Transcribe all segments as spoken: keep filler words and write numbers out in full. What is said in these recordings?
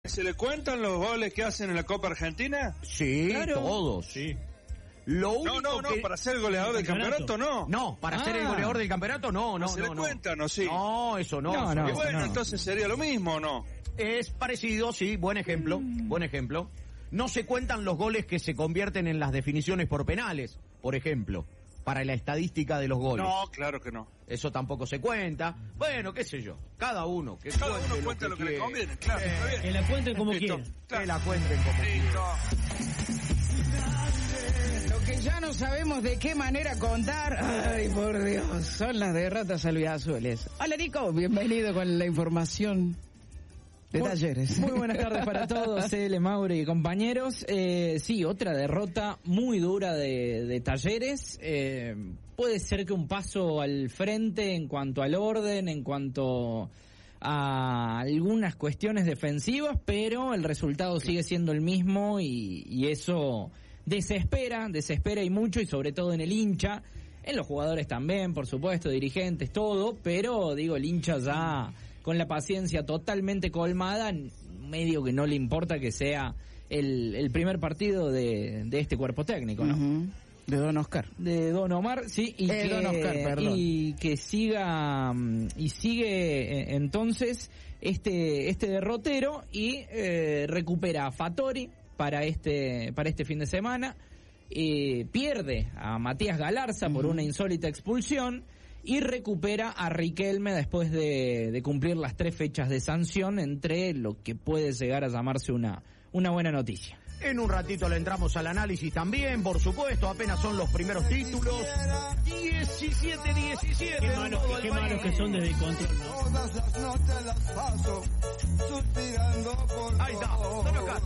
¿Se le cuentan los goles que hacen en la Copa Argentina? Sí, claro. Todos. Sí. Lo único no, no, no, que... para ser goleador del campeonato, no. No, para ah. ser el goleador del campeonato, no, no, ¿Se no. le no. cuentan o sí? No, eso no. No, no, eso bueno, no. entonces sería lo mismo, ¿o no? Es parecido, sí, buen ejemplo, mm. buen ejemplo. No se cuentan los goles que se convierten en las definiciones por penales, por ejemplo, para la estadística de los goles. No, claro que no. Eso tampoco se cuenta. Bueno, qué sé yo, cada uno que cada cuente uno cuenta lo que, lo que le conviene, claro, eh, está bien. Que la cuenten como quieran. Claro. Que la cuenten como quieran. Lo que ya no sabemos de qué manera contar, ay, por Dios, son las derrotas albiazules. Hola, Nico, bienvenido con la información de muy, Talleres. Muy buenas tardes para todos, L, Mauri y compañeros. Eh, sí, otra derrota muy dura de, de Talleres. Eh, puede ser que un paso al frente en cuanto al orden, en cuanto a algunas cuestiones defensivas, pero el resultado sigue siendo el mismo y, y eso desespera, desespera y mucho, y sobre todo en el hincha, en los jugadores también, por supuesto, dirigentes, todo, pero digo, el hincha ya con la paciencia totalmente colmada, medio que no le importa que sea el, el primer partido de, de este cuerpo técnico, ¿no? Uh-huh. De Don Oscar. De Don Omar, sí, y, eh, que, Don Oscar, perdón. y que siga, y sigue entonces este este derrotero y eh, recupera a Fattori para este para este fin de semana, eh, pierde a Matías Galarza uh-huh. por una insólita expulsión, y recupera a Riquelme después de, de cumplir las tres fechas de sanción, entre lo que puede llegar a llamarse una, una buena noticia. En un ratito le entramos al análisis también, por supuesto, apenas son los primeros títulos. diecisiete diecisiete. Qué malos, qué, qué malos que son desde el control, ¿no? Todas las noches las paso suspirando por ahí está, Don Oscar.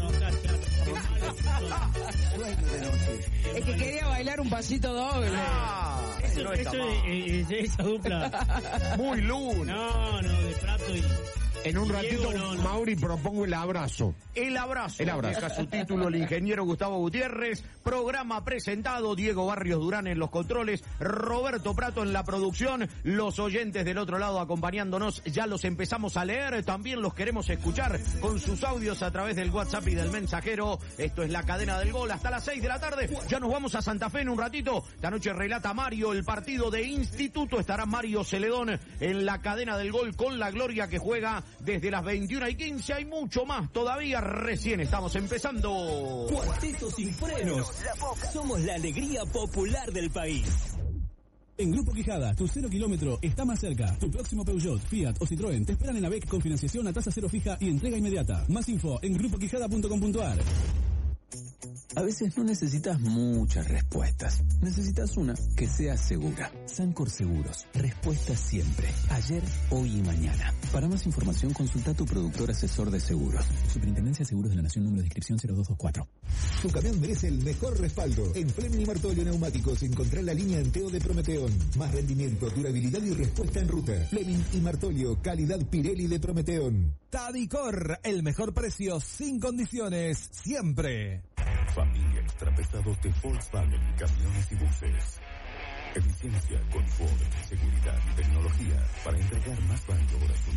Es que quería bailar un pasito doble. Ah, eso no eso es, es, esa dupla. Muy luna. No, no, de Prato y... En un ratito, Diego, no, no. Mauri, propongo el abrazo. El abrazo. El abrazo. Deja su título el ingeniero Gustavo Gutiérrez. Programa presentado, Diego Barrios Durán en los controles, Roberto Prato en la producción. Los oyentes del otro lado acompañándonos, ya los empezamos a leer. También los queremos escuchar con sus audios a través del WhatsApp y del mensajero. Esto es la cadena del gol hasta las seis de la tarde. Ya nos vamos a Santa Fe en un ratito. Esta noche relata Mario el partido de Instituto. Estará Mario Celedón en la cadena del gol con la Gloria, que juega desde las veintiuna y quince. Hay mucho más todavía, recién estamos empezando. Cuarteto sin frenos. Somos la alegría popular del país. En Grupo Quijada, tu cero kilómetro está más cerca. Tu próximo Peugeot, Fiat o Citroën te esperan en la B E C con financiación a tasa cero fija y entrega inmediata. Más info en grupo quijada punto com punto a r. A veces no necesitas muchas respuestas. Necesitas una que sea segura. Sancor Seguros. Respuestas siempre. Ayer, hoy y mañana. Para más información, consulta a tu productor asesor de seguros. Superintendencia de Seguros de la Nación, número de inscripción cero dos dos cuatro. Tu camión merece el mejor respaldo. En Fleming y Martolio Neumáticos encontrá la línea Anteo de Prometeón. Más rendimiento, durabilidad y respuesta en ruta. Fleming y Martolio, calidad Pirelli de Prometeón. Tadicor, el mejor precio sin condiciones, siempre. Familia extrapesados de Volkswagen, camiones y buses. Eficiencia, confort, seguridad y tecnología para entregar más valor a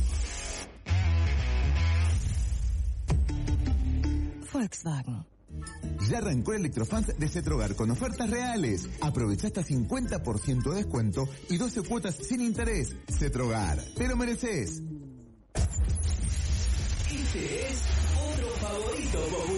su negocio. Volkswagen. Ya arrancó el Electrofans de Cetrogar con ofertas reales. Aprovecha hasta cincuenta por ciento de descuento y doce cuotas sin interés. Cetrogar, te lo mereces. Este es otro favorito.